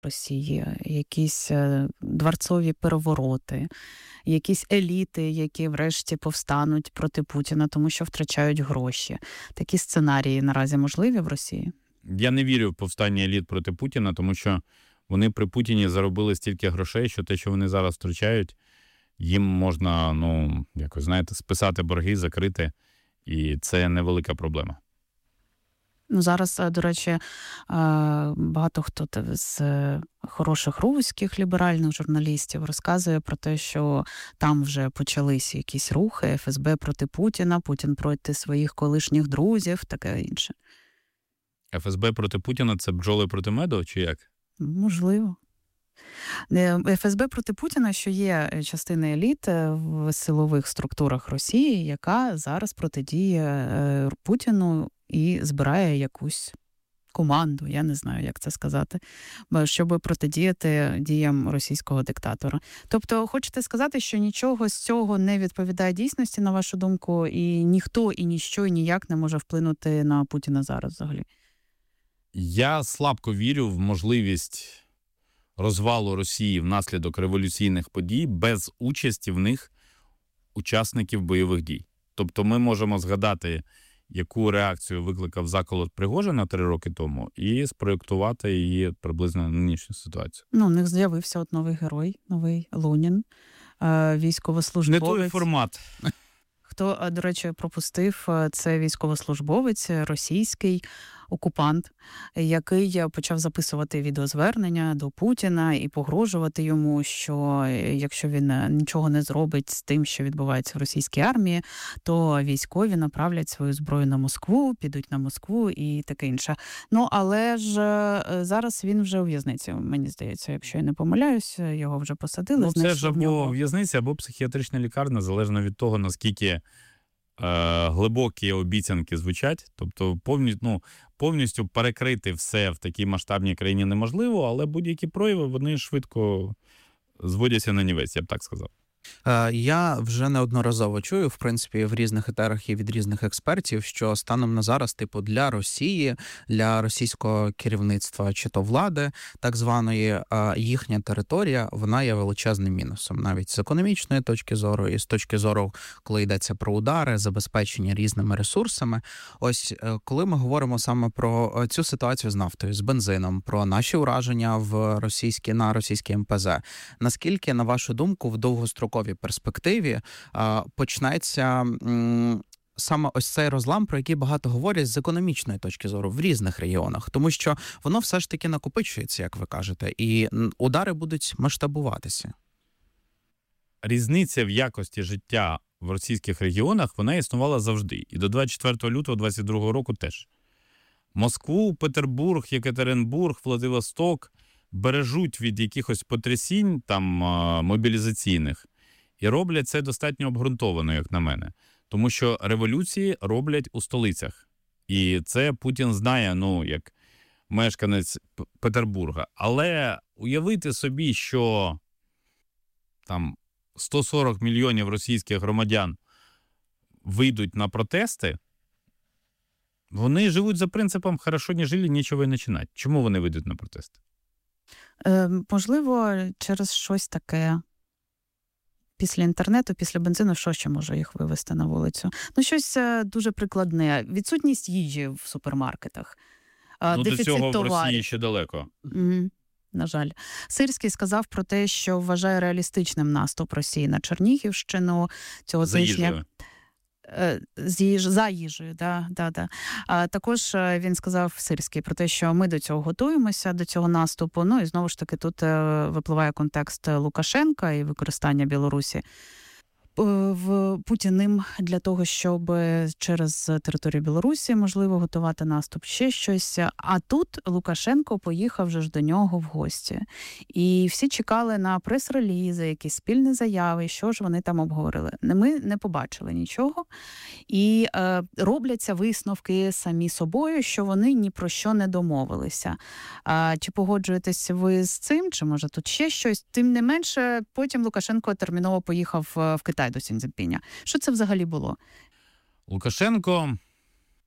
Росії, якісь дворцові перевороти, якісь еліти, які врешті повстануть проти Путіна, тому що втрачають гроші. Такі сценарії наразі можливі в Росії? Я не вірю в повстання еліт проти Путіна, тому що вони при Путіні заробили стільки грошей, що те, що вони зараз втрачають, їм можна, якось, знаєте, списати борги, закрити, і це невелика проблема. Зараз, до речі, багато хто з хороших руських ліберальних журналістів розказує про те, що там вже почалися якісь рухи, ФСБ проти Путіна, Путін проти своїх колишніх друзів, таке інше. ФСБ проти Путіна – це бджоли проти меду, чи як? Можливо. ФСБ проти Путіна, що є частина еліт в силових структурах Росії, яка зараз протидіє Путіну і збирає якусь команду, я не знаю, як це сказати, щоб протидіяти діям російського диктатора. Тобто, хочете сказати, що нічого з цього не відповідає дійсності, на вашу думку, і ніхто, і ніщо, і ніяк не може вплинути на Путіна зараз взагалі? Я слабко вірю в можливість розвалу Росії внаслідок революційних подій без участі в них учасників бойових дій. Тобто ми можемо згадати, яку реакцію викликав заколот Пригожина 3 роки тому, і спроєктувати її приблизно на нинішню ситуацію. У них з'явився новий герой, новий Лунін, військовослужбовець. Не той формат. Хто, до речі, пропустив, це військовослужбовець, російський окупант, який почав записувати відеозвернення до Путіна і погрожувати йому, що якщо він нічого не зробить з тим, що відбувається в російській армії, то військові направлять свою зброю на Москву, підуть на Москву і таке інше. Але ж зараз він вже у в'язниці, мені здається, якщо я не помиляюсь, його вже посадили. Це ж або в'язниця, або психіатрична лікарня, залежно від того, наскільки глибокі обіцянки звучать. Тобто повністю перекрити все в такій масштабній країні неможливо, але будь-які прояви, вони швидко зводяться на нівець, я б так сказав. Я вже неодноразово чую, в принципі, в різних етерах і від різних експертів, що станом на зараз, для Росії, для російського керівництва чи то влади, так званої, їхня територія, вона є величезним мінусом. Навіть з економічної точки зору і з точки зору, коли йдеться про удари, забезпечення різними ресурсами. Ось, коли ми говоримо саме про цю ситуацію з нафтою, з бензином, про наші ураження на російській МПЗ, наскільки, на вашу думку, в довгостроковій перспективі почнеться саме ось цей розлам, про який багато говорять з економічної точки зору в різних регіонах, тому що воно все ж таки накопичується, як ви кажете, і удари будуть масштабуватися. Різниця в якості життя в російських регіонах, вона існувала завжди. І до 24 лютого 2022 року теж. Москву, Петербург, Єкатеринбург, Владивосток бережуть від якихось потрясінь мобілізаційних і роблять це достатньо обґрунтовано, як на мене. Тому що революції роблять у столицях. І це Путін знає, як мешканець Петербурга. Але уявити собі, що 140 мільйонів російських громадян вийдуть на протести, вони живуть за принципом «хорошо не жили, нічого і починати». Чому вони вийдуть на протести? Можливо, через щось таке. Після інтернету, після бензину, що ще може їх вивести на вулицю? Щось дуже прикладне. Відсутність їжі в супермаркетах. Дефіцит до цього товарів. в Росії ще далеко. На жаль. Сирський сказав про те, що вважає реалістичним наступ Росії на Чернігівщину цього тижня. За їжею, да. Також він сказав, Сирський, про те, що ми до цього готуємося, до цього наступу. І знову ж таки тут випливає контекст Лукашенка і використання Білорусі в Путіним для того, щоб через територію Білорусі, можливо, готувати наступ, ще щось. А тут Лукашенко поїхав вже ж до нього в гості. І всі чекали на прес-релізи, якісь спільні заяви, що ж вони там обговорили. Ми не побачили нічого. І робляться висновки самі собою, що вони ні про що не домовилися. Чи погоджуєтесь ви з цим, чи може тут ще щось? Тим не менше, потім Лукашенко терміново поїхав в Китай до Сі Цзіньпіня. Що це взагалі було? Лукашенко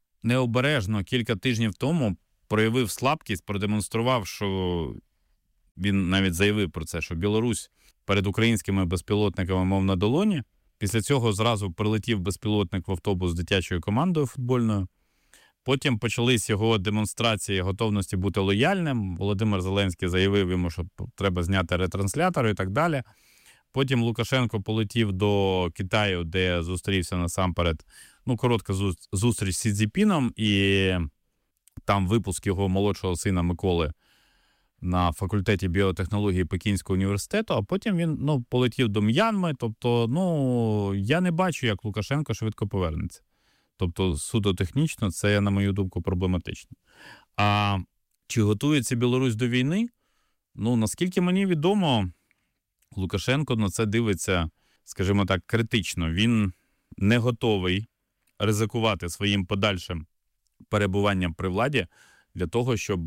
необережно кілька тижнів тому проявив слабкість, продемонстрував, що Він навіть заявив про це, що Білорусь перед українськими безпілотниками мов на долоні. Після цього зразу прилетів безпілотник в автобус з дитячою командою футбольною. Потім почались його демонстрації готовності бути лояльним. Володимир Зеленський заявив йому, що треба зняти ретранслятор і так далі. Потім Лукашенко полетів до Китаю, де зустрівся насамперед, коротка зустріч з Сі Цзіньпіном, і там випуск його молодшого сина Миколи на факультеті біотехнології Пекінського університету, а потім він полетів до М'янми. Тобто, я не бачу, як Лукашенко швидко повернеться. Тобто, суто технічно, це, на мою думку, проблематично. А чи готується Білорусь до війни? Наскільки мені відомо, Лукашенко на це дивиться, скажімо так, критично. Він не готовий ризикувати своїм подальшим перебуванням при владі для того, щоб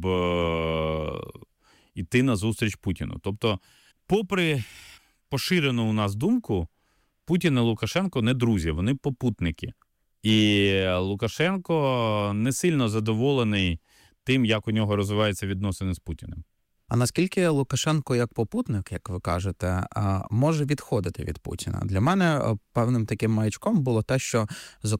йти на зустріч Путіну. Тобто, попри поширену у нас думку, Путін і Лукашенко не друзі, вони попутники. І Лукашенко не сильно задоволений тим, як у нього розвиваються відносини з Путіним. А наскільки Лукашенко як попутник, як ви кажете, може відходити від Путіна? Для мене певним таким маячком було те, що,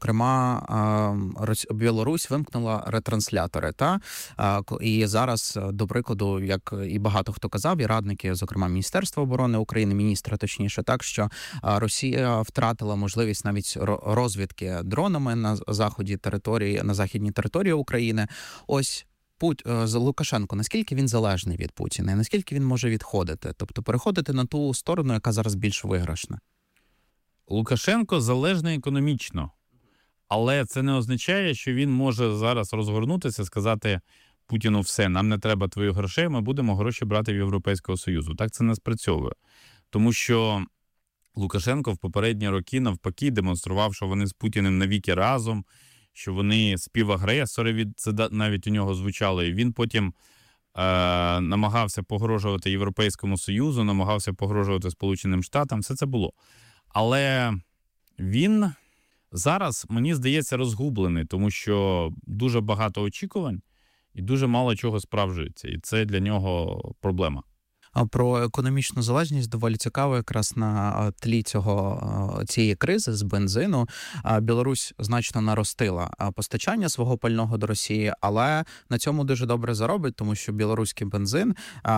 зокрема, Білорусь вимкнула ретранслятори. І зараз, до прикладу, як і багато хто казав, і радники, зокрема, Міністерства оборони України, міністра точніше, так, що Росія втратила можливість навіть розвідки дронами на заході території, на західній території України. Ось Лукашенко, наскільки він залежний від Путіна і наскільки він може відходити, тобто переходити на ту сторону, яка зараз більш виграшна? Лукашенко залежний економічно, але це не означає, що він може зараз розгорнутися і сказати Путіну: все, нам не треба твоїх грошей, ми будемо гроші брати в Європейського Союзу. Так це не спрацьовує. Тому що Лукашенко в попередні роки навпаки демонстрував, що вони з Путіним навіки разом, що вони співагресори, це навіть у нього звучало, і він потім намагався погрожувати Європейському Союзу, намагався погрожувати Сполученим Штатам, все це було. Але він зараз, мені здається, розгублений, тому що дуже багато очікувань і дуже мало чого справджується, і це для нього проблема. А про економічну залежність доволі цікаво, якраз на тлі цієї кризи з бензину. Білорусь значно наростила постачання свого пального до Росії, але на цьому дуже добре заробить, тому що білоруський бензин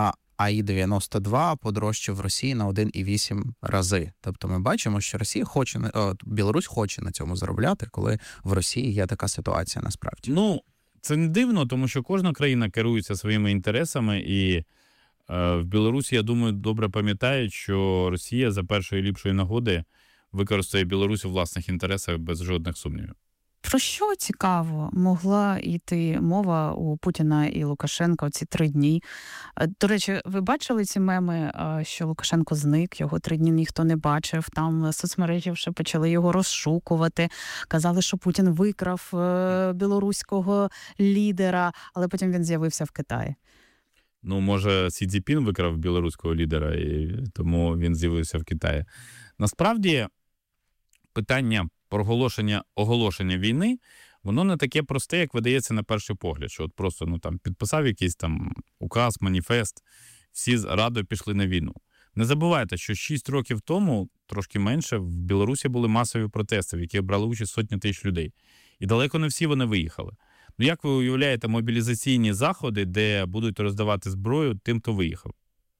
АІ-92 подорожчав в Росії на 1,8 рази. Тобто ми бачимо, що Білорусь хоче на цьому заробляти, коли в Росії є така ситуація насправді. Це не дивно, тому що кожна країна керується своїми інтересами, і в Білорусі, я думаю, добре пам'ятають, що Росія за першої ліпшої нагоди використає Білорусь у власних інтересах без жодних сумнівів. Про що, цікаво, могла йти мова у Путіна і Лукашенка ці 3 дні? До речі, ви бачили ці меми, що Лукашенко зник, його 3 дні ніхто не бачив, там соцмережі вже почали його розшукувати, казали, що Путін викрав білоруського лідера, але потім він з'явився в Китаї. Може, Сі Цзіньпін викрав білоруського лідера, і тому він з'явився в Китаї. Насправді, питання оголошення війни, воно не таке просте, як видається на перший погляд, що от просто підписав якийсь указ, маніфест, всі радо пішли на війну. Не забувайте, що 6 років тому, трошки менше, в Білорусі були масові протести, в яких брали участь сотні тисяч людей. І далеко не всі вони виїхали. Як ви уявляєте мобілізаційні заходи, де будуть роздавати зброю тим, хто виїхав?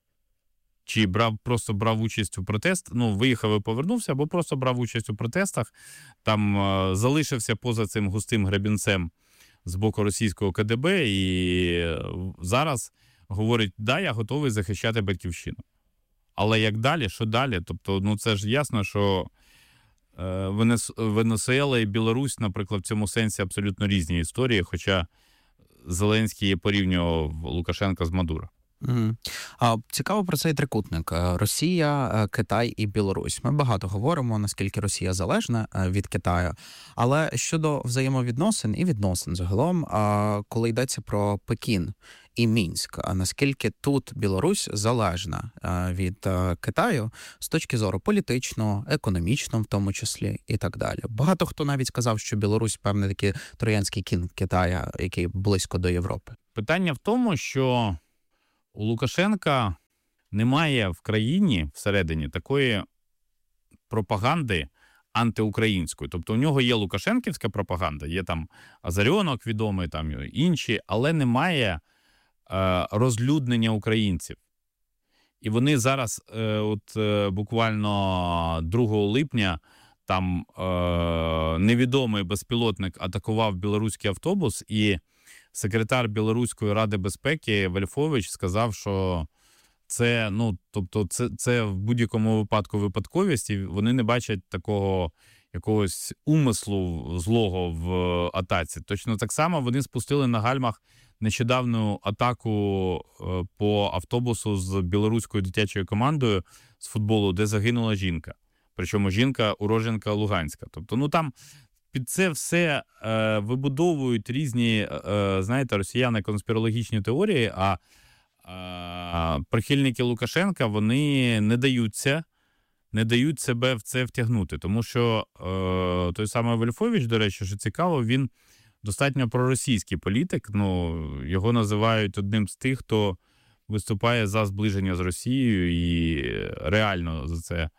Чи просто брав участь у протест, виїхав і повернувся, або просто брав участь у протестах, там залишився поза цим густим гребінцем з боку російського КДБ і зараз говорить: да, я готовий захищати батьківщину. Але як далі, що далі? Тобто, це ж ясно, що Венесуела і Білорусь, наприклад, в цьому сенсі абсолютно різні історії, хоча Зеленський порівнював Лукашенка з Мадуро. Цікаво про цей трикутник. Росія, Китай і Білорусь. Ми багато говоримо, наскільки Росія залежна від Китаю. Але щодо взаємовідносин і відносин загалом, коли йдеться про Пекін і Мінськ, наскільки тут Білорусь залежна від Китаю з точки зору політичного, економічного в тому числі і так далі. Багато хто навіть сказав, що Білорусь, певний такий троянський кінь Китая, який близько до Європи. Питання в тому, що у Лукашенка немає в країні всередині такої пропаганди антиукраїнської. Тобто у нього є лукашенківська пропаганда, є там Азаріонок відомий, там інші, але немає розлюднення українців. І вони зараз, буквально 2 липня, там невідомий безпілотник атакував білоруський автобус, і секретар Білоруської ради безпеки Вельфович сказав, що це, це в будь-якому випадку випадковість, і вони не бачать такого якогось умислу злого в атаці. Точно так само вони спустили на гальмах нещодавну атаку по автобусу з білоруською дитячою командою з футболу, де загинула жінка. Причому жінка уродженка Луганська. Тобто, там під це все вибудовують різні, знаєте, росіяни конспірологічні теорії, а прихильники Лукашенка, вони не дають себе в це втягнути. Тому що той самий Вельфович, до речі, що цікаво, він достатньо проросійський політик. Його називають одним з тих, хто виступає за зближення з Росією і реально за це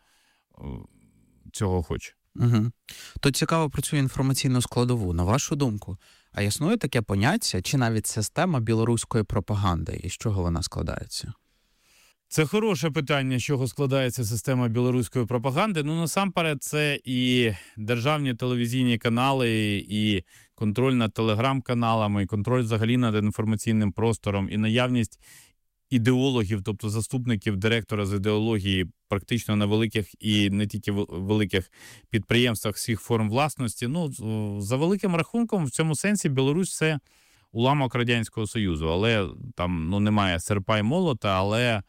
цього хоче. Угу. Тут цікаво про цю інформаційну складову. На вашу думку, а існує таке поняття, чи навіть система білоруської пропаганди? І з чого вона складається? Це хороше питання, з чого складається система білоруської пропаганди. Насамперед, це і державні телевізійні канали, і контроль над телеграм-каналами, і контроль взагалі над інформаційним простором, і наявність ідеологів, тобто заступників директора з ідеології практично на великих і не тільки великих підприємствах всіх форм власності. За великим рахунком, в цьому сенсі Білорусь – це уламок Радянського Союзу. Але там немає серпа й молота, але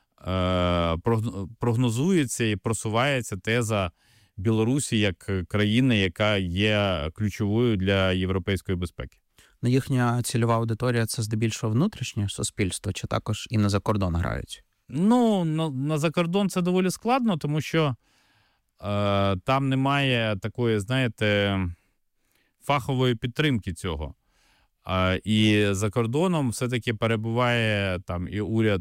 прогнозується і просувається теза Білорусі як країни, яка є ключовою для європейської безпеки. Їхня цільова аудиторія – це здебільшого внутрішнє суспільство, чи також і на закордон грають? На закордон це доволі складно, тому що там немає такої, знаєте, фахової підтримки цього. І за кордоном все-таки перебуває там і уряд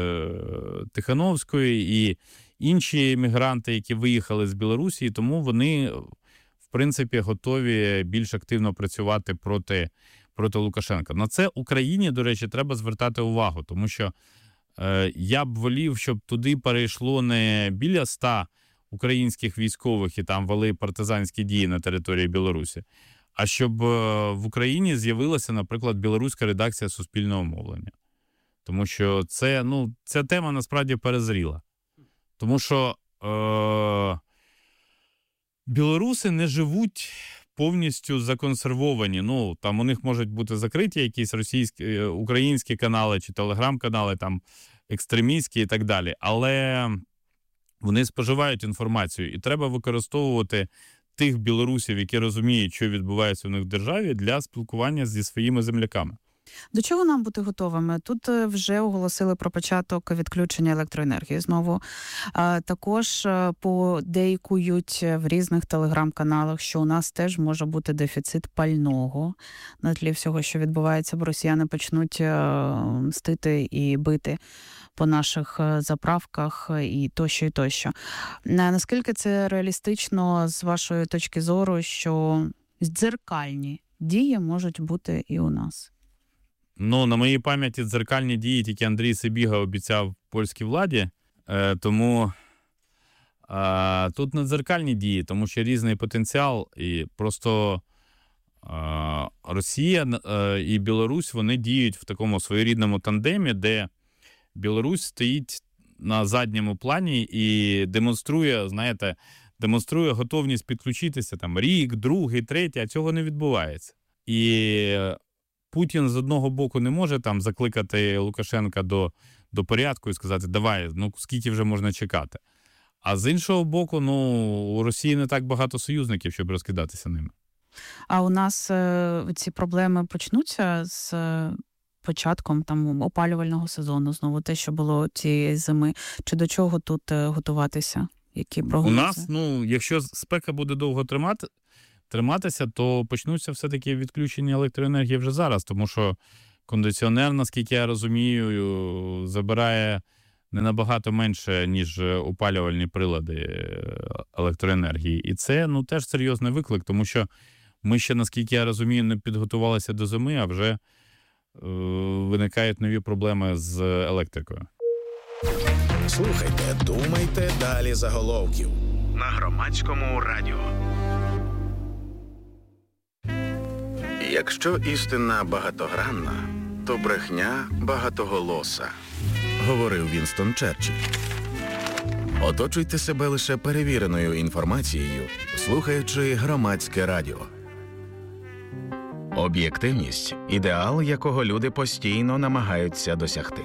Тихановської, і інші мігранти, які виїхали з Білорусі, тому вони, в принципі, готові більш активно працювати проти Лукашенка. На це Україні, до речі, треба звертати увагу, тому що я б волів, щоб туди перейшло не біля 100 українських військових і там вели партизанські дії на території Білорусі, а щоб в Україні з'явилася, наприклад, білоруська редакція суспільного мовлення. Тому що ця тема насправді перезріла. Тому що білоруси не живуть повністю законсервовані. Там у них можуть бути закриті якісь українські канали чи телеграм-канали, там екстремістські і так далі. Але вони споживають інформацію, і треба використовувати тих білорусів, які розуміють, що відбувається в них в державі, для спілкування зі своїми земляками. До чого нам бути готовими? Тут вже оголосили про початок відключення електроенергії знову. Також подейкують в різних телеграм-каналах, що у нас теж може бути дефіцит пального на тлі всього, що відбувається, бо росіяни почнуть мстити і бити по наших заправках і тощо, і тощо. Наскільки це реалістично з вашої точки зору, що дзеркальні дії можуть бути і у нас? На моїй пам'яті дзеркальні дії тільки Андрій Сибіга обіцяв польській владі, тому тут не дзеркальні дії, тому що різний потенціал, і просто Росія і Білорусь, вони діють в такому своєрідному тандемі, де Білорусь стоїть на задньому плані і демонструє готовність підключитися там рік, другий, третій, а цього не відбувається. І Путін з одного боку не може там закликати Лукашенка до порядку і сказати, давай, скільки вже можна чекати. А з іншого боку, у Росії не так багато союзників, щоб розкидатися ними. А у нас ці проблеми почнуться з початком опалювального сезону, знову те, що було цієї зими. Чи до чого тут готуватися? Які прогнози? У нас, якщо спека буде довго триматися, то почнуться все-таки відключення електроенергії вже зараз, тому що кондиціонер, наскільки я розумію, забирає не набагато менше, ніж опалювальні прилади електроенергії. І це, теж серйозний виклик, тому що ми ще, наскільки я розумію, не підготувалися до зими, а вже виникають нові проблеми з електрикою. Слухайте, думайте, далі заголовків на Громадському радіо. Якщо істина багатогранна, то брехня багатоголоса, говорив Вінстон Черчилль. Оточуйте себе лише перевіреною інформацією, слухаючи Громадське радіо. Об'єктивність – ідеал, якого люди постійно намагаються досягти.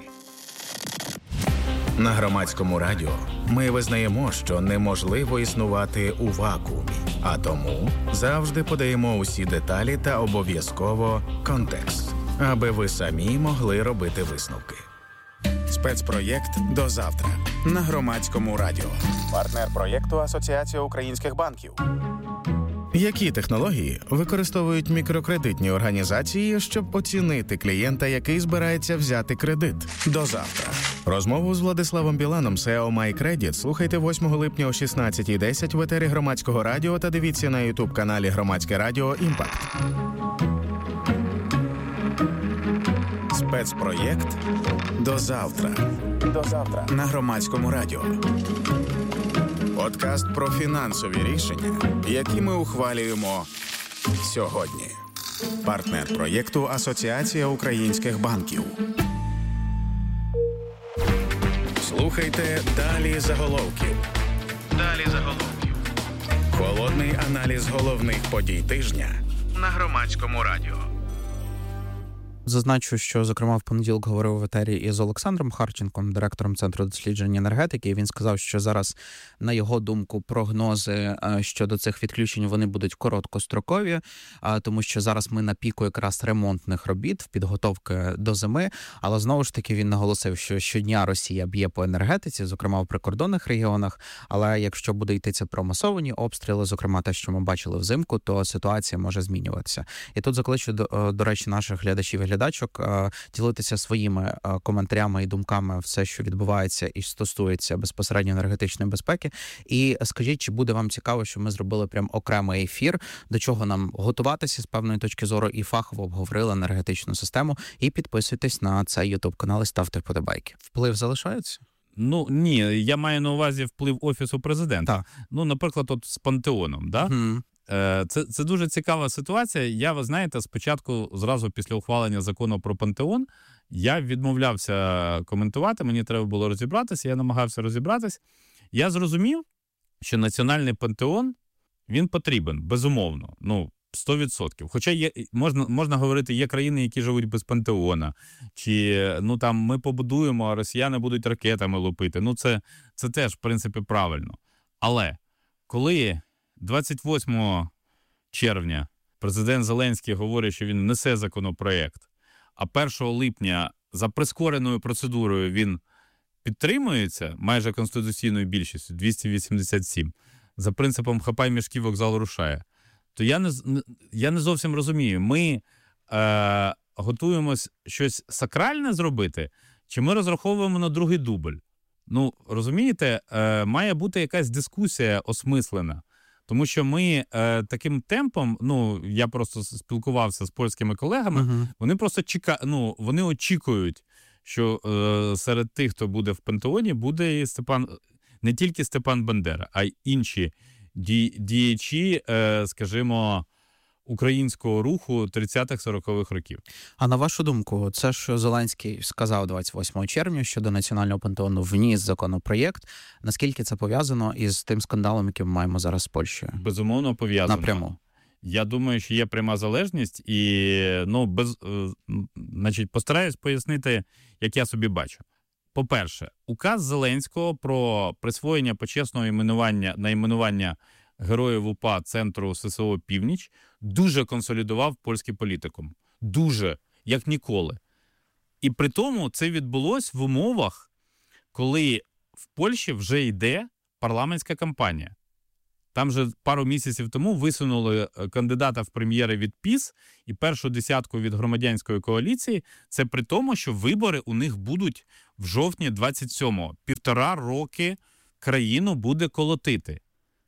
На Громадському радіо ми визнаємо, що неможливо існувати у вакуумі, а тому завжди подаємо усі деталі та обов'язково контекст, аби ви самі могли робити висновки. Спецпроєкт «До завтра» на Громадському радіо. Партнер проєкту Асоціація українських банків. Які технології використовують мікрокредитні організації, щоб оцінити клієнта, який збирається взяти кредит? До завтра. Розмову з Владиславом Біланом, SEO MyCredit, слухайте 8 липня о 16:10 в етері Громадського радіо та дивіться на YouTube-каналі Громадське радіо «Імпакт». Спецпроєкт «До завтра». До завтра на Громадському радіо. Подкаст про фінансові рішення, які ми ухвалюємо сьогодні. Партнер проєкту Асоціація українських банків. Слухайте «Далі заголовків». Далі заголовків. Холодний аналіз головних подій тижня на Громадському радіо. Зазначу, що, зокрема, в понеділок говорив в етері із Олександром Харченком, директором Центру досліджень енергетики, і він сказав, що зараз, на його думку, прогнози щодо цих відключень, вони будуть короткострокові, тому що зараз ми на піку якраз ремонтних робіт, підготовки до зими, але знову ж таки він наголосив, що щодня Росія б'є по енергетиці, зокрема в прикордонних регіонах, але якщо буде йтися про масовані обстріли, зокрема те, що ми бачили взимку, то ситуація може змінюватися. І тут закличу, до речі, наших глядачів і глядачок ділитися своїми коментарями і думками все, що відбувається і стосується безпосередньо енергетичної безпеки. І скажіть, чи буде вам цікаво, що ми зробили прям окремий ефір, до чого нам готуватися з певної точки зору, і фахово обговорили енергетичну систему. І підписуйтесь на цей YouTube-канал і ставте вподобайки. Вплив залишається? Ні, я маю на увазі вплив Офісу Президента. Так. Наприклад, з Пантеоном, да? Це дуже цікава ситуація. Я, ви знаєте, спочатку, зразу після ухвалення закону про Пантеон, я відмовлявся коментувати, мені треба було розібратися, я намагався розібратися. Я зрозумів, що Національний Пантеон, він потрібен, безумовно, 100%. Хоча можна говорити, є країни, які живуть без Пантеона, чи ми побудуємо, а росіяни будуть ракетами лупити. Це теж, в принципі, правильно. Але коли 28 червня президент Зеленський говорить, що він несе законопроєкт, а 1 липня за прискореною процедурою він підтримується майже конституційною більшістю, 287, за принципом «хапай мішки, вокзал рушає», то я не зовсім розумію, ми готуємось щось сакральне зробити, чи ми розраховуємо на другий дубль? Розумієте, має бути якась дискусія осмислена. Тому що ми таким темпом, я просто спілкувався з польськими колегами, вони просто вони очікують, що серед тих, хто буде в Пантеоні, буде і не тільки Степан Бандера, а й інші діячі, скажімо, українського руху 30-х-40-х років. А на вашу думку, це що Зеленський сказав 28 червня щодо Національного Пантеону, вніс законопроєкт, наскільки це пов'язано із тим скандалом, який ми маємо зараз з Польщею? Безумовно пов'язано. Напряму. Я думаю, що є пряма залежність і, постараюсь пояснити, як я собі бачу. По-перше, указ Зеленського про присвоєння почесного найменування Героїв УПА Центру ССО «Північ» дуже консолідував польський політикум. Дуже, як ніколи. І при тому це відбулось в умовах, коли в Польщі вже йде парламентська кампанія. Там же пару місяців тому висунули кандидата в прем'єри від ПіС і першу десятку від громадянської коаліції. Це при тому, що вибори у них будуть в жовтні 27-го. 1,5 роки країну буде колотити.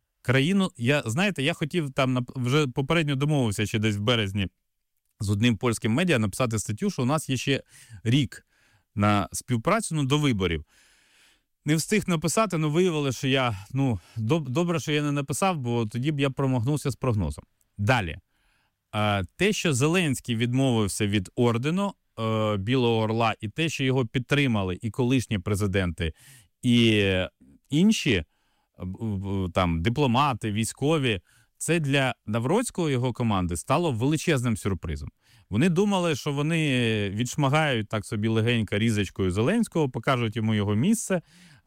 Я хотів там, вже попередньо домовився ще десь в березні з одним польським медіа написати статтю, що у нас є ще рік на співпрацю до виборів. Не встиг написати, але виявилося, що я, добре, що я не написав, бо тоді б я промахнувся з прогнозом. Далі. Те, що Зеленський відмовився від ордену Білого Орла, і те, що його підтримали і колишні президенти, і інші там дипломати, військові, це для Навроцького і його команди стало величезним сюрпризом. Вони думали, що вони відшмагають так собі легенько різочкою Зеленського, покажуть йому його місце.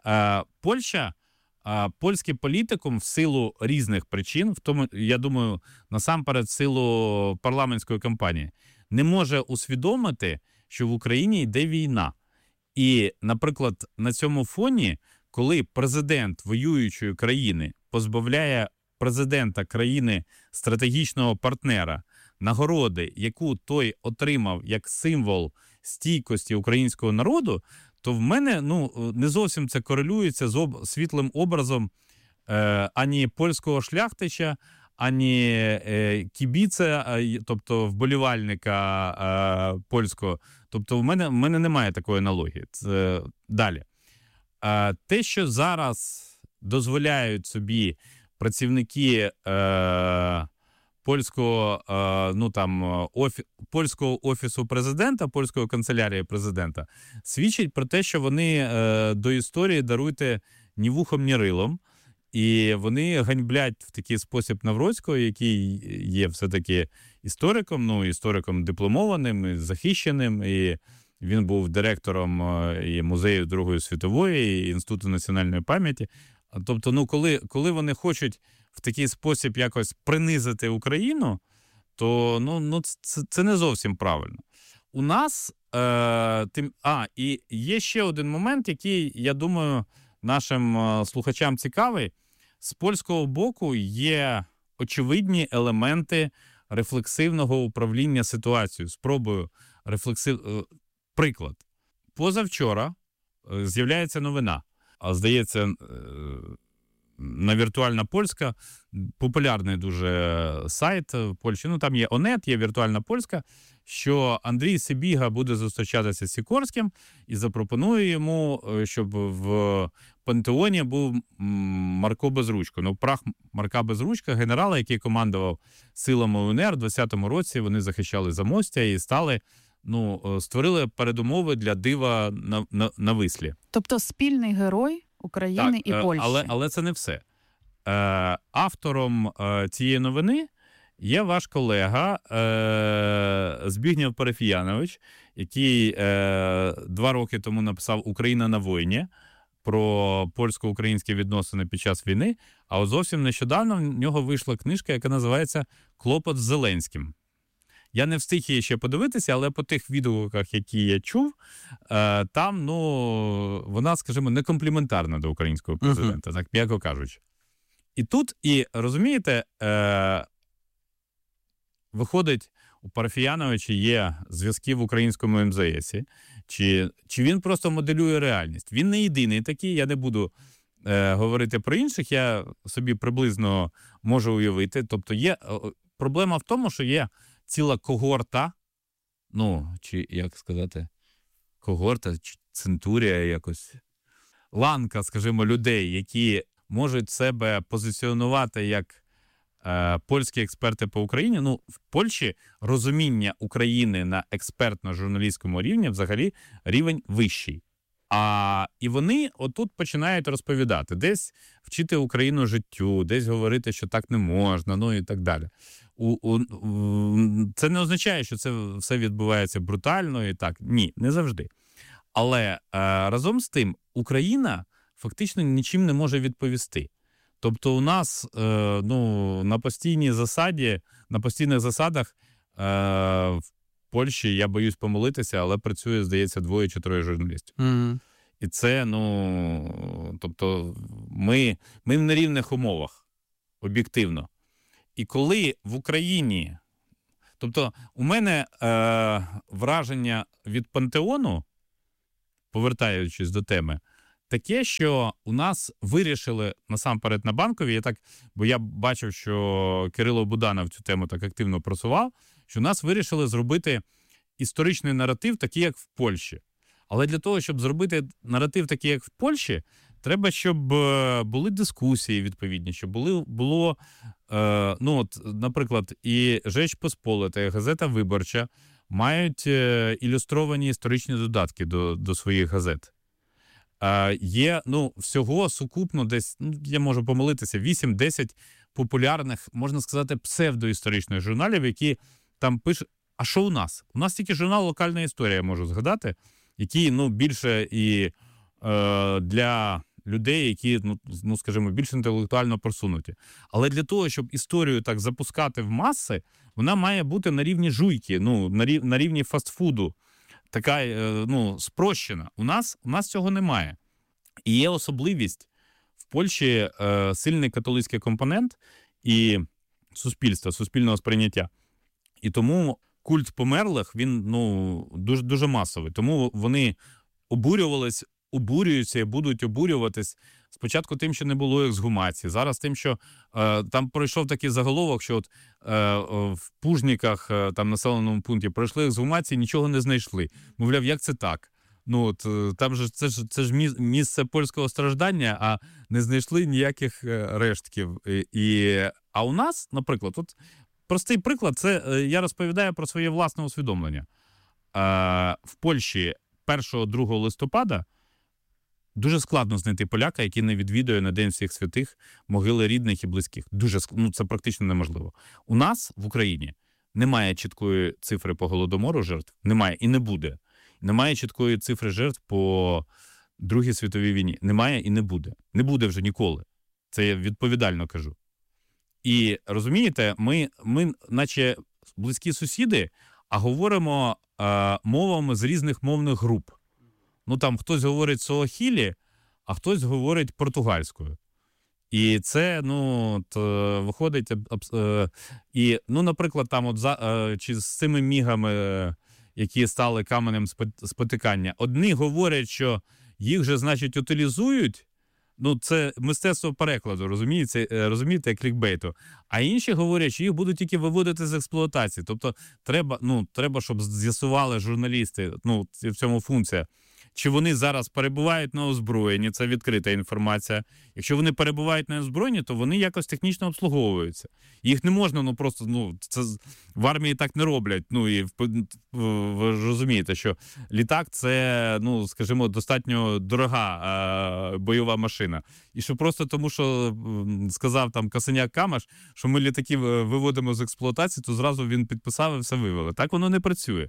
Польський політикум в силу різних причин, в тому, я думаю, насамперед в силу парламентської кампанії, не може усвідомити, що в Україні йде війна. І, наприклад, на цьому фоні, коли президент воюючої країни позбавляє президента країни стратегічного партнера нагороди, яку той отримав як символ стійкості українського народу, то в мене не зовсім це корелюється з світлим образом ані польського шляхтича, ані кібіця, тобто вболівальника польського. Тобто в мене немає такої аналогії. Це далі. Те, що зараз дозволяють собі працівники польського офісу президента, польської канцелярії президента, свідчить про те, що вони до історії, даруйте, ні вухом, ні рилом. І вони ганьблять в такий спосіб Навроцького, який є все-таки істориком дипломованим, захищеним, і він був директором і музею Другої світової, і Інституту національної пам'яті. Тобто, коли вони хочуть в такий спосіб якось принизити Україну, то це не зовсім правильно. У нас і є ще один момент, який, я думаю, нашим слухачам цікавий. З польського боку є очевидні елементи рефлексивного управління ситуацією. Спробую приклад. Позавчора з'являється новина. Здається, на Віртуальна Польська, популярний дуже сайт в Польщі. Там є Онет, є Віртуальна Польська, що Андрій Сибіга буде зустрічатися з Сікорським і запропонує йому, щоб в пантеоні був Марко Безручко. Прах Марка Безручка, генерала, який командував силами УНР, в 20-му році вони захищали Замостя і створили передумови для дива на Вислі. Тобто спільний герой України і Польщі. Але це не все. Автором цієї новини є ваш колега Збігнєв Парафіянович, який 2 роки тому написав «Україна на війні» про польсько-українські відносини під час війни, а зовсім нещодавно в нього вийшла книжка, яка називається «Клопот з Зеленським». Я не встиг її ще подивитися, але по тих відгуках, які я чув, там, вона, скажімо, не компліментарна до українського президента, так м'яко кажучи. І тут, розумієте, виходить, у Парафіяновича є зв'язки в українському МЗС, чи він просто моделює реальність. Він не єдиний такий, я не буду говорити про інших, я собі приблизно можу уявити. Тобто проблема в тому, що є ціла когорта, чи, як сказати, когорта, чи центурія якось, ланка, скажімо, людей, які можуть себе позиціонувати як польські експерти по Україні. В Польщі розуміння України на експертно-журналістському рівні взагалі рівень вищий. І вони отут починають розповідати, десь вчити Україну життю, десь говорити, що так не можна, і так далі. Це не означає, що це все відбувається брутально і так. Ні, не завжди. Але разом з тим Україна фактично нічим не може відповісти. Тобто у нас на постійних засадах в Польщі, я боюсь помилитися, але працює, здається, 2 чи 3 журналістів. Mm-hmm. І це, тобто ми в нерівних умовах об'єктивно. І коли в Україні... Тобто у мене враження від пантеону, повертаючись до теми, таке, що у нас вирішили насамперед на Банковій, бо я бачив, що Кирило Буданов цю тему так активно просував, що у нас вирішили зробити історичний наратив такий, як в Польщі. Але для того, щоб зробити наратив такий, як в Польщі, треба, щоб були дискусії відповідні, щоб було наприклад, і Rzecz Pospolita, і газета «Виборча» мають ілюстровані історичні додатки до своїх газет. Є, всього сукупно десь, я можу помилитися, 8-10 популярних, можна сказати, псевдоісторичних журналів, які там пишуть, а що у нас? У нас тільки журнал «Локальна історія», можу згадати, який, більше і для людей, які, скажімо, більш інтелектуально просунуті. Але для того, щоб історію так запускати в маси, вона має бути на рівні жуйки, на рівні фастфуду, така, спрощена. У нас цього немає. І є особливість в Польщі сильний католицький компонент і суспільного сприйняття. І тому культ померлих, він, дуже, дуже масовий. Тому вони обурюються і будуть обурюватись спочатку тим, що не було ексгумації, зараз тим, що там пройшов такий заголовок, що в Пужниках, там населеному пункті, пройшли ексгумації, нічого не знайшли. Мовляв, як це так? Там же це ж місце польського страждання, а не знайшли ніяких рештків. А у нас, наприклад, простий приклад, це я розповідаю про своє власне усвідомлення. В Польщі 1-2 листопада дуже складно знайти поляка, який не відвідує на День всіх святих могили рідних і близьких. Це практично неможливо. У нас в Україні немає чіткої цифри по Голодомору жертв, немає і не буде. Немає чіткої цифри жертв по Другій світовій війні. Немає і не буде. Не буде вже ніколи. Це я відповідально кажу. І розумієте, ми наче близькі сусіди, а говоримо мовами з різних мовних груп. Там хтось говорить суахілі, а хтось говорить португальською. І це, виходить... наприклад, там чи з цими мігами, які стали каменем спотикання, одні говорять, що їх же, значить, утилізують, це мистецтво перекладу, розумієте, як клікбейту. А інші говорять, що їх будуть тільки виводити з експлуатації. Тобто треба, щоб з'ясували журналісти, в цьому функція, чи вони зараз перебувають на озброєнні, це відкрита інформація. Якщо вони перебувають на озброєнні, то вони якось технічно обслуговуються. Їх не можна, це в армії так не роблять. І ви ж розумієте, що літак – це, скажімо, достатньо дорога бойова машина. І що просто тому, що сказав там Касаняк-Камаш, що ми літаки виводимо з експлуатації, то зразу він підписав і все вивели. Так воно не працює.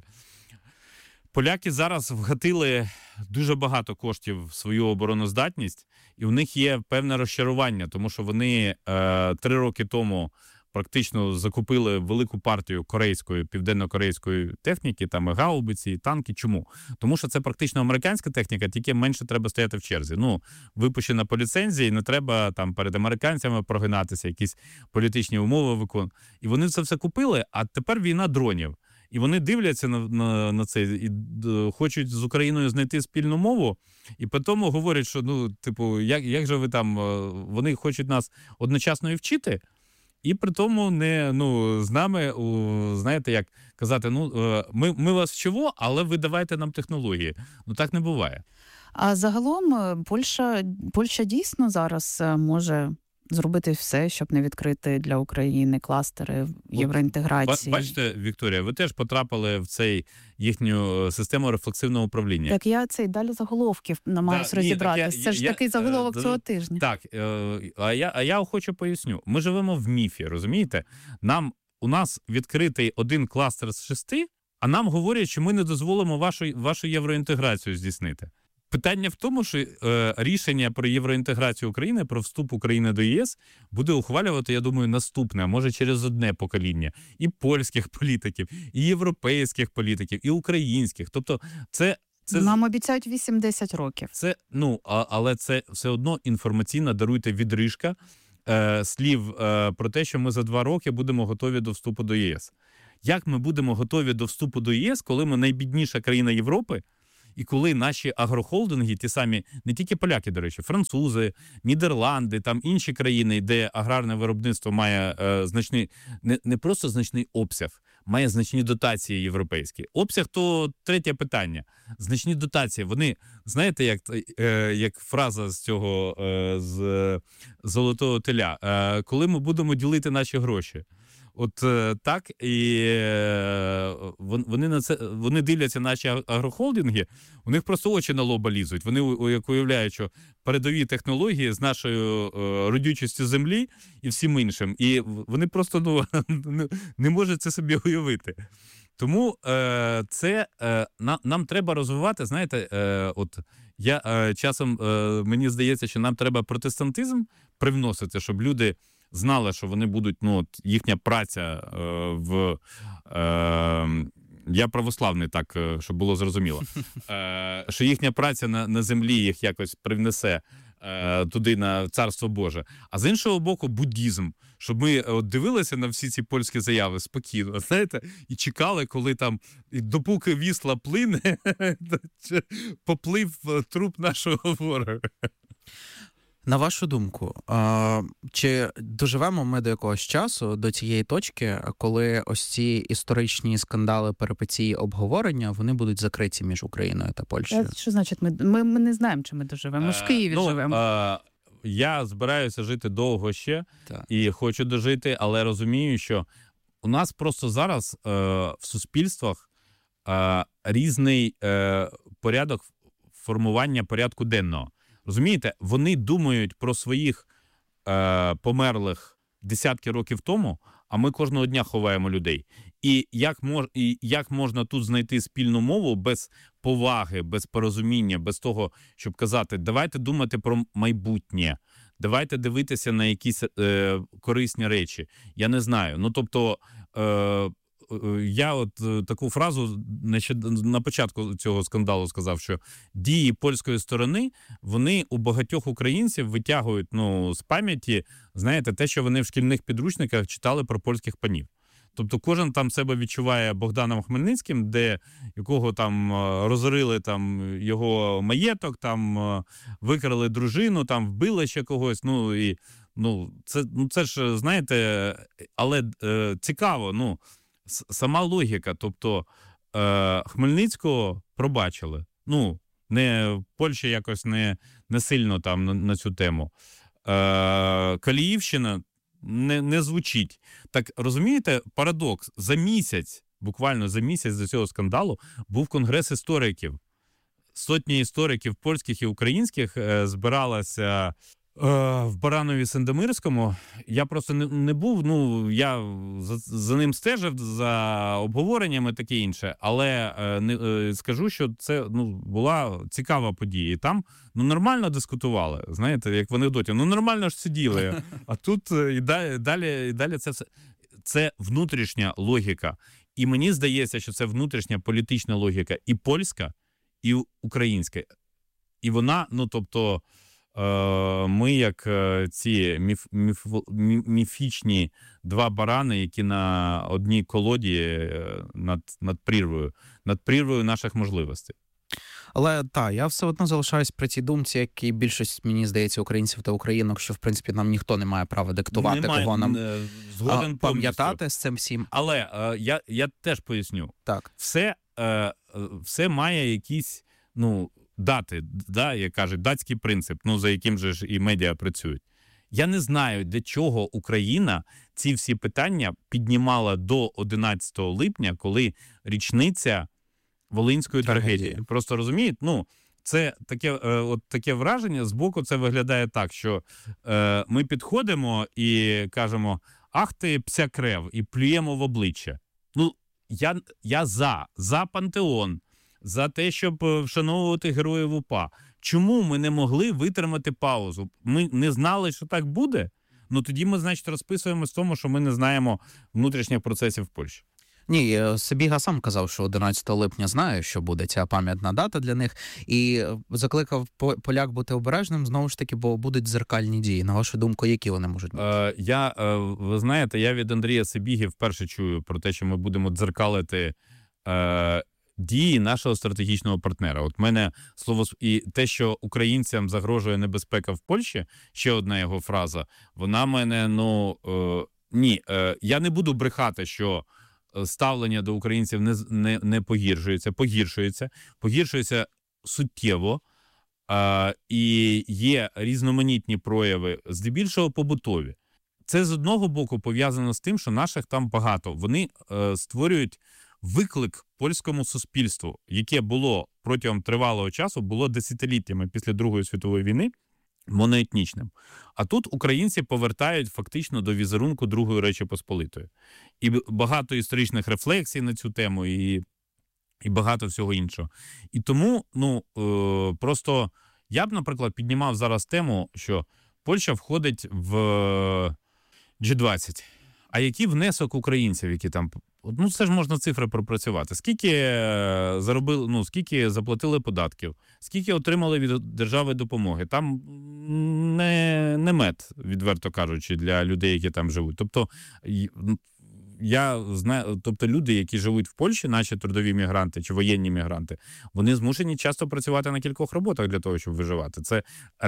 Поляки зараз вгатили дуже багато коштів в свою обороноздатність, і в них є певне розчарування, тому що вони 3 роки тому практично закупили велику партію південно-корейської техніки, там і гаубиці, і танки. Чому? Тому що це практично американська техніка, тільки менше треба стояти в черзі. Випущена по ліцензії, не треба там перед американцями прогинатися, якісь політичні умови виконувати. І вони це все купили, а тепер війна дронів. І вони дивляться на це і хочуть з Україною знайти спільну мову, і потім говорять, що, як же ви там, вони хочуть нас одночасно і вчити, і при тому не, з нами, знаєте, як казати, ми вас вчимо, але ви давайте нам технології. Так не буває. А загалом Польща дійсно зараз може зробити все, щоб не відкрити для України кластери євроінтеграції. Бачите, Вікторія, ви теж потрапили в цей їхню систему рефлексивного управління. Так, я далі заголовків намагаюся розібратися. Це ж такий заголовок цього тижня. Так, а я охоче поясню. Ми живемо в міфі, розумієте? У нас відкритий один кластер з 6, а нам говорять, що ми не дозволимо вашу євроінтеграцію здійснити. Питання в тому, що рішення про євроінтеграцію України, про вступ України до ЄС буде ухвалювати, я думаю, наступне, а може через одне покоління. І польських політиків, і європейських політиків, і українських. Тобто це нам обіцяють 8-10 років. Але це все одно інформаційна, даруйте, відрижка слів про те, що ми за 2 роки будемо готові до вступу до ЄС. Як ми будемо готові до вступу до єС, коли ми найбідніша країна Європи, і коли наші агрохолдинги, ті самі, не тільки поляки, до речі, французи, Нідерланди, там інші країни, де аграрне виробництво має значний, не просто значний обсяг, має значні дотації європейські. Обсяг – то третє питання. Значні дотації, вони, знаєте, як фраза з цього, з «Золотого теля», коли ми будемо ділити наші гроші. От так, і вони на це, вони дивляться наші агрохолдинги, у них просто очі на лоба лізуть. Вони уявляють, що передові технології з нашою родючістю землі і всім іншим. І вони просто не можуть це собі уявити. Тому нам треба розвивати, знаєте, от я часом, мені здається, що нам треба протестантизм привносити, щоб люди знали, що вони будуть, їхня праця я православний, так, щоб було зрозуміло, що їхня праця на землі їх якось привнесе туди, на Царство Боже. А з іншого боку, буддізм, щоб ми дивилися на всі ці польські заяви спокійно, знаєте, і чекали, коли там, допоки вісла плине, поплив труп нашого ворога. На вашу думку, чи доживемо ми до якогось часу, до цієї точки, коли ось ці історичні скандали, перипетії, обговорення, вони будуть закриті між Україною та Польщею? Що значить ми не знаємо, чи ми доживемо? Ми ж в Києві живемо. Я збираюся жити довго ще і хочу дожити, але розумію, що у нас просто зараз в суспільствах різний порядок формування порядку денного. Розумієте, вони думають про своїх померлих десятки років тому, а ми кожного дня ховаємо людей. І як можна тут знайти спільну мову без поваги, без порозуміння, без того, щоб казати, давайте думати про майбутнє, давайте дивитися на якісь корисні речі. Я не знаю. Тобто, я от таку фразу на початку цього скандалу сказав, що дії польської сторони, вони у багатьох українців витягують з пам'яті, знаєте, те, що вони в шкільних підручниках читали про польських панів. Тобто кожен там себе відчуває Богданом Хмельницьким, якого там розорили там його маєток, там викрали дружину, там вбили ще когось, це ж, знаєте, але цікаво, сама логіка, тобто Хмельницького пробачили. В Польщі якось не сильно там на цю тему. Каліївщина не звучить. Так, розумієте, парадокс. Буквально за місяць до цього скандалу був конгрес істориків. Сотні істориків польських і українських збиралася в Баранові-Сандомирському. Я просто не був, я за ним стежив, за обговореннями таке інше, але скажу, що це була цікава подія. І там нормально дискутували, знаєте, як в анекдоті. Нормально ж сиділи, а тут і далі це все. Це внутрішня логіка. І мені здається, що це внутрішня політична логіка і польська, і українська. І вона, тобто, ми як ці міфічні два барани, які на одній колоді над прірвою наших можливостей. Але я все одно залишаюсь при цій думці, як і більшість, мені здається, українців та українок, що, в принципі, нам ніхто не має права диктувати, кого нам пам'ятати з цим всім. Але я теж поясню. Так. Все має якісь, дати, як кажуть, датський принцип, за яким же ж і медіа працюють. Я не знаю, для чого Україна ці всі питання піднімала до 11 липня, коли річниця Волинської трагедії. Просто розумієте? Це таке враження, збоку це виглядає так, що ми підходимо і кажемо, ах ти псякрев, і плюємо в обличчя. Я за пантеон, за те, щоб вшановувати героїв УПА. Чому ми не могли витримати паузу? Ми не знали, що так буде? Тоді ми, значить, розписуємось в тому, що ми не знаємо внутрішніх процесів в Польщі. Ні, Сибіга сам казав, що 11 липня знає, що буде ця пам'ятна дата для них, і закликав поляк бути обережним, знову ж таки, бо будуть дзеркальні дії. На вашу думку, які вони можуть бути? Ви знаєте, я від Андрія Сибіги вперше чую про те, що ми будемо дзеркалити дії нашого стратегічного партнера. От мене слово і те, що українцям загрожує небезпека в Польщі, ще одна його фраза, вона мене, ні, я не буду брехати, що ставлення до українців не погіршується суттєво, і є різноманітні прояви, здебільшого побутові. Це з одного боку пов'язано з тим, що наших там багато. Вони створюють виклик польському суспільству, яке було протягом тривалого часу, було десятиліттями після Другої світової війни, моноетнічним. А тут українці повертають фактично до візерунку Другої Речі Посполитої. І багато історичних рефлексій на цю тему, і багато всього іншого. І тому, просто я б, наприклад, піднімав зараз тему, що Польща входить в G20. А який внесок українців, які там... це ж можна цифри пропрацювати. Скільки заробили, скільки заплатили податків, скільки отримали від держави допомоги. Там не мед, відверто кажучи, для людей, які там живуть. Тобто, я знаю, люди, які живуть в Польщі, наші трудові мігранти чи воєнні мігранти, вони змушені часто працювати на кількох роботах для того, щоб виживати. Це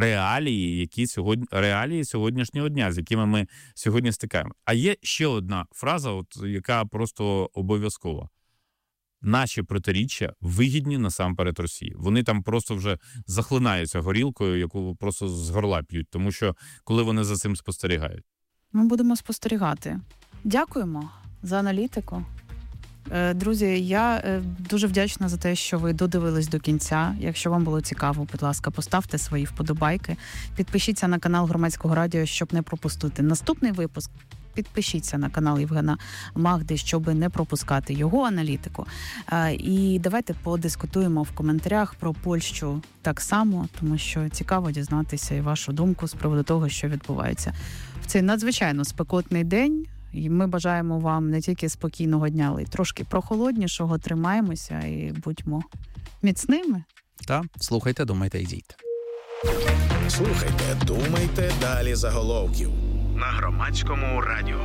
реалії сьогоднішнього дня, з якими ми сьогодні стикаємо. А є ще одна фраза, яка просто обов'язкова. Наші протиріччя вигідні насамперед Росії. Вони там просто вже захлинаються горілкою, яку просто з горла п'ють, тому що коли вони за цим спостерігають. Ми будемо спостерігати. Дякуємо за аналітику. Друзі, я дуже вдячна за те, що ви додивились до кінця. Якщо вам було цікаво, будь ласка, поставте свої вподобайки. Підпишіться на канал Громадського радіо, щоб не пропустити наступний випуск. Підпишіться на канал Євгена Магди, щоб не пропускати його аналітику. І давайте подискутуємо в коментарях про Польщу так само, тому що цікаво дізнатися і вашу думку з приводу того, що відбувається. В цей надзвичайно спекотний день. І ми бажаємо вам не тільки спокійного дня, але й трошки прохолоднішого. Тримаємося і будьмо міцними. Так, слухайте, думайте і дійте. Слухайте, думайте, далі заголовків. На Громадському радіо.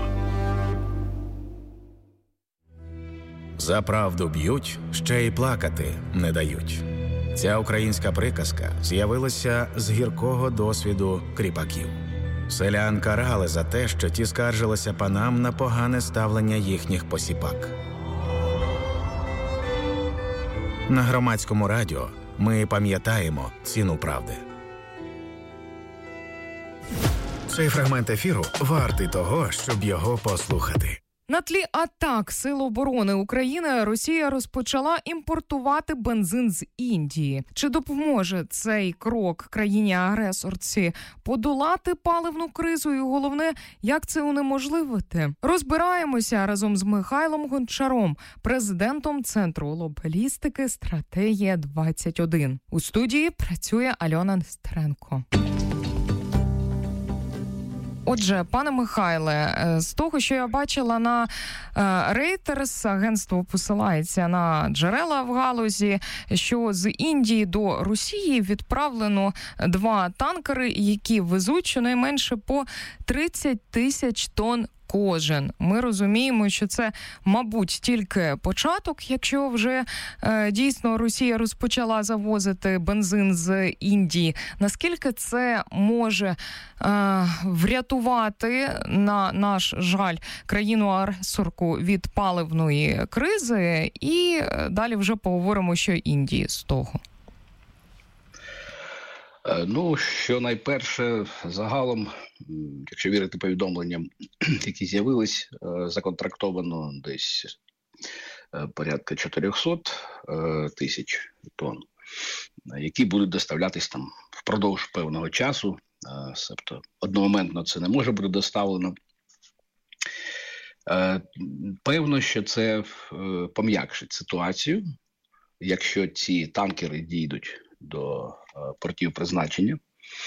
За правду б'ють, ще й плакати не дають. Ця українська приказка з'явилася з гіркого досвіду кріпаків. Селян карали за те, що ті скаржилися панам на погане ставлення їхніх посіпак. На Громадському радіо ми пам'ятаємо ціну правди. Цей фрагмент ефіру вартий того, щоб його послухати. На тлі атак Сил оборони України Росія розпочала імпортувати бензин з Індії. Чи допоможе цей крок країні-агресорці подолати паливну кризу і, головне, як це унеможливити? Розбираємося разом з Михайлом Гончаром, президентом Центру глобалістики «Стратегія-21». У студії працює Альона Нестеренко. Отже, пане Михайле, з того, що я бачила на Reuters, агентство посилається на джерела в галузі, що з Індії до Росії відправлено 2 танкери, які везуть щонайменше по 30 тисяч тонн кожен. Ми розуміємо, що це, мабуть, тільки початок, якщо вже дійсно Росія розпочала завозити бензин з Індії. Наскільки це може врятувати, на наш жаль, країну-агресорку від паливної кризи? І далі вже поговоримо, що Індії з того. Що найперше, загалом, якщо вірити повідомленням, які з'явились, законтрактовано десь порядка 400 тисяч тонн, які будуть доставлятись там впродовж певного часу. Тобто одномоментно це не може бути доставлено. Певно, що це пом'якшить ситуацію, якщо ці танкери дійдуть до портів призначення.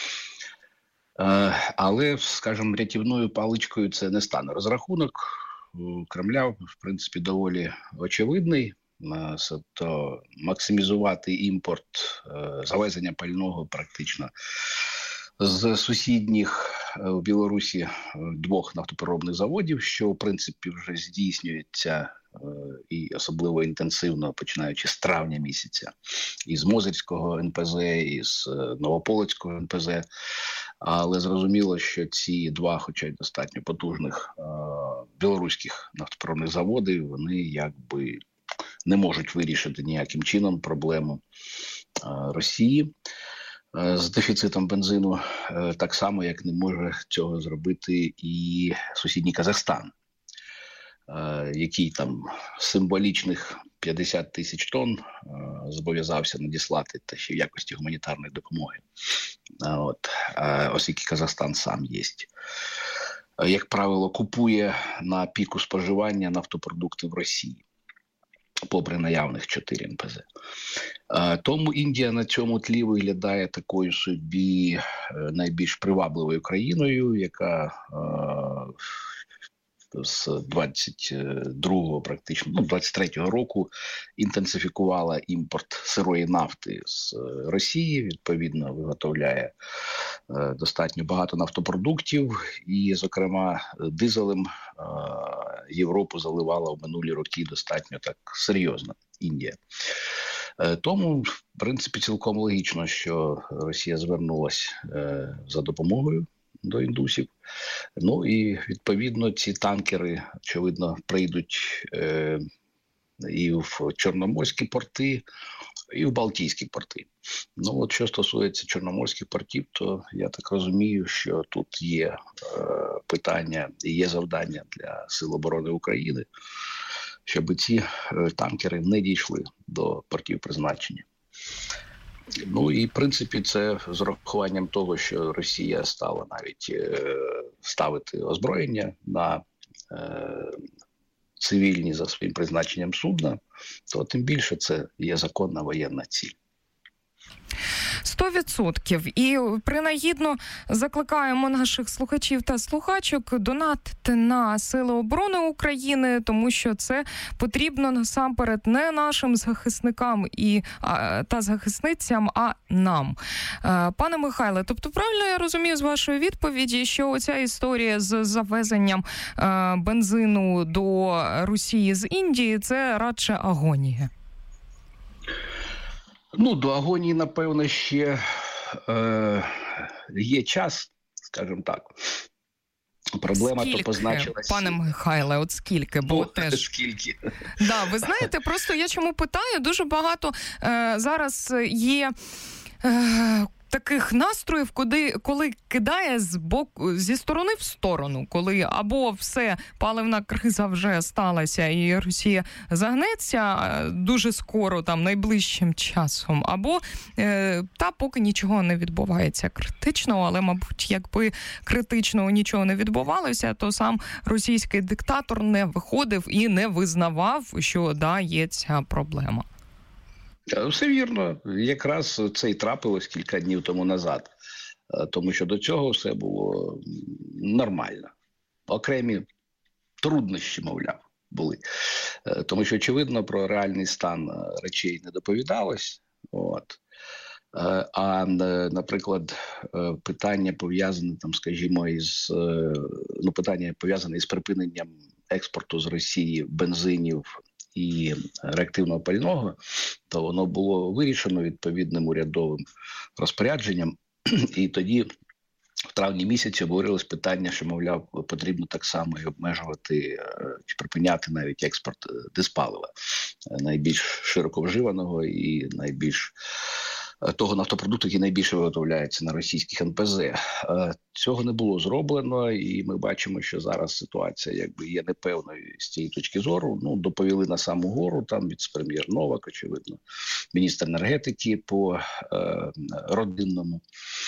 Але, скажімо, рятівною паличкою це не стане. Розрахунок Кремля, в принципі, доволі очевидний. То максимізувати імпорт, завезення пального практично з сусідніх в Білорусі 2 нафтопереробних заводів, що, в принципі, вже здійснюється і особливо інтенсивно, починаючи з травня місяця, із Мозирського НПЗ, із Новополоцького НПЗ. Але зрозуміло, що ці 2, хоча й достатньо потужних білоруських нафтопереробних заводи, вони якби не можуть вирішити ніяким чином проблему Росії з дефіцитом бензину, так само, як не може цього зробити і сусідній Казахстан, який там символічних 50 тисяч тонн зобов'язався надіслати, та ще в якості гуманітарної допомоги. Оскільки Казахстан сам є, як правило, купує на піку споживання нафтопродукти в Росії, попри наявних 4 НПЗ. Тому Індія на цьому тлі виглядає такою собі найбільш привабливою країною, яка з 22-го, практично, 23-го року інтенсифікувала імпорт сирої нафти з Росії, відповідно виготовляє достатньо багато нафтопродуктів і, зокрема, дизелем Європу заливала в минулі роки достатньо так серйозно Індія. Тому, в принципі, цілком логічно, що Росія звернулась за допомогою до індусів. Ну і, відповідно, ці танкери, очевидно, прийдуть і в Чорноморські порти, і в Балтійські порти. Ну, от що стосується Чорноморських портів, то я так розумію, що тут є питання і є завдання для Сил оборони України, щоб ці танкери не дійшли до портів призначення. Ну і, в принципі, це з урахуванням того, що Росія стала навіть ставити озброєння на цивільні за своїм призначенням судна, то тим більше це є законна воєнна ціль. 100%. І принагідно закликаємо наших слухачів та слухачок донатити на Сили оборони України, тому що це потрібно насамперед не нашим захисникам та захисницям, а нам. Пане Михайле, тобто правильно я розумію з вашої відповіді, що оця історія з завезенням бензину до Росії з Індії – це радше агонія? Ну, до агонії, напевно, ще є час, скажімо так. Проблема скільки, то позначилась. Пане Михайле, от скільки? Бо теж... Скільки? Да, ви знаєте, просто я чому питаю, дуже багато зараз є... таких настроїв, коли кидає зі сторони в сторону, коли або все, паливна криза вже сталася і Росія загнеться дуже скоро, там, найближчим часом, або поки нічого не відбувається критичного, але, мабуть, якби критичного нічого не відбувалося, то сам російський диктатор не виходив і не визнавав, що, да, є ця проблема. Все вірно. Якраз це і трапилось кілька днів тому назад. Тому що до цього все було нормально. Окремі труднощі, мовляв, були. Тому що, очевидно, про реальний стан речей не доповідалось. А, наприклад, питання пов'язане, там, скажімо, питання пов'язане із припиненням експорту з Росії бензинів і реактивного пального, то воно було вирішено відповідним урядовим розпорядженням. І тоді, в травні місяці, обговорилось питання, що, мовляв, потрібно так само і обмежувати чи припиняти навіть експорт диспалива, найбільш широко вживаного і найбільш того нафтопродукту, який найбільше виготовляється на російських НПЗ. Цього не було зроблено, і ми бачимо, що зараз ситуація якби є непевною з цієї точки зору. Ну, доповіли на саму гору, там віце-прем'єр Новак, очевидно, міністр енергетики по родинному.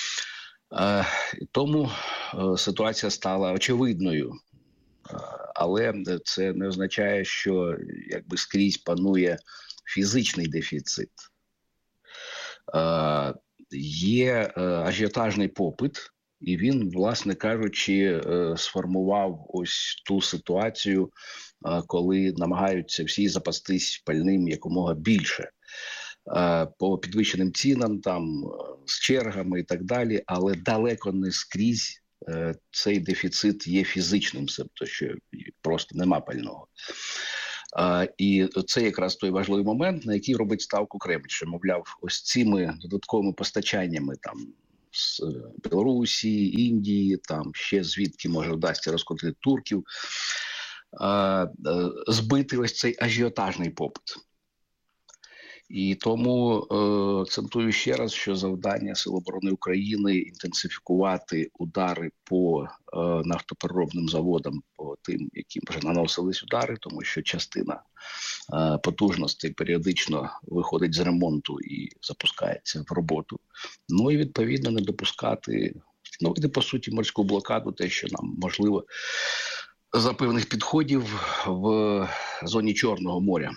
Тому ситуація стала очевидною. Але це не означає, що якби скрізь панує фізичний дефіцит. Є ажіотажний попит І він, власне кажучи, сформував ось ту ситуацію, коли намагаються всі запастись пальним якомога більше. По підвищеним цінам, там, з чергами і так далі, але далеко не скрізь цей дефіцит є фізичним, тобто що просто нема пального. І це якраз той важливий момент, на який робить ставку Кремль, що, мовляв, ось цими додатковими постачаннями там з Білорусі, Індії, там ще звідки може вдасться розкрутити турків, збити ось цей ажіотажний попит. І тому акцентую ще раз, що завдання Сил оборони України інтенсифікувати удари по нафтопереробним заводам, по тим, яким вже наносились удари, тому що частина потужностей періодично виходить з ремонту і запускається в роботу. Ну і відповідно не допускати, встановити по суті морську блокаду, те, що нам можливо за певних підходів в зоні Чорного моря.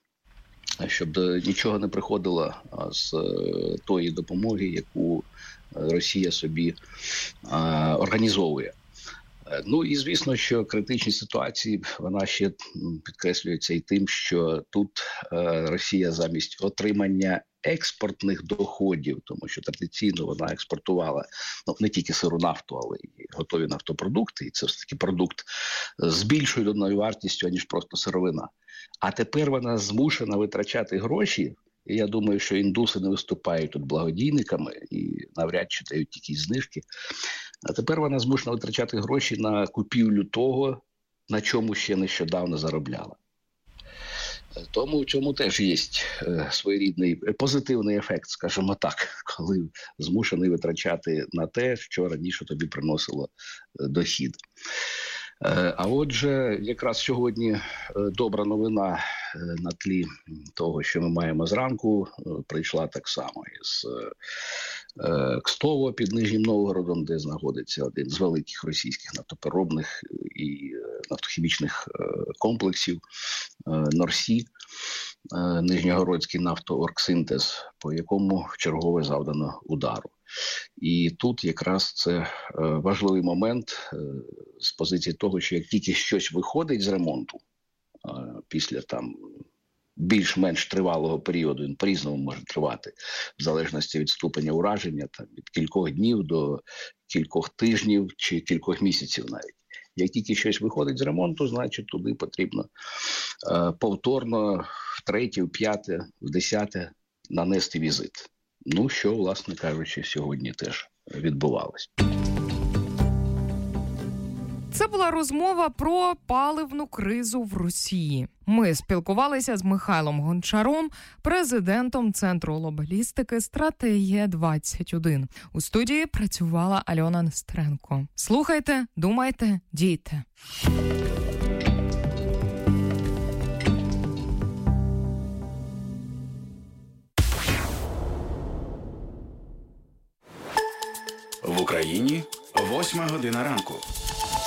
Щоб нічого не приходило з тої допомоги, яку Росія собі організовує. Ну і звісно, що критичні ситуації, вона ще підкреслюється і тим, що тут Росія замість отримання експортних доходів, тому що традиційно вона експортувала не тільки сиру нафту, але й готові нафтопродукти, і це все-таки продукт з більшою доданою вартістю, аніж просто сировина. А тепер вона змушена витрачати гроші, і я думаю, що індуси не виступають тут благодійниками і навряд чи дають якісь знижки. А тепер вона змушена витрачати гроші на купівлю того, на чому ще нещодавно заробляла. Тому в цьому теж є своєрідний позитивний ефект, скажімо так, коли змушений витрачати на те, що раніше тобі приносило дохід. А отже, якраз сьогодні добра новина на тлі того, що ми маємо зранку, прийшла так само із Кстово під Нижнім Новгородом, де знаходиться один з великих російських нафтопереробних і нафтохімічних комплексів Норсі, Нижньогородський нафтооргсинтез, по якому вчергове завдано удару. І тут якраз це важливий момент з позиції того, що як тільки щось виходить з ремонту, після там більш-менш тривалого періоду, він по-різному може тривати, в залежності від ступеня ураження, там, від кількох днів до кількох тижнів чи кількох місяців навіть. Як тільки щось виходить з ремонту, значить туди потрібно повторно втретє, вп'яте, вдесяте нанести візит. Ну, що, власне кажучи, сьогодні теж відбувалось. Це була розмова про паливну кризу в Росії. Ми спілкувалися з Михайлом Гончаром, президентом Центру глобалістики «Стратегія-21». У студії працювала Альона Нестеренко. Слухайте, думайте, дійте. В Україні 8:00 ранку.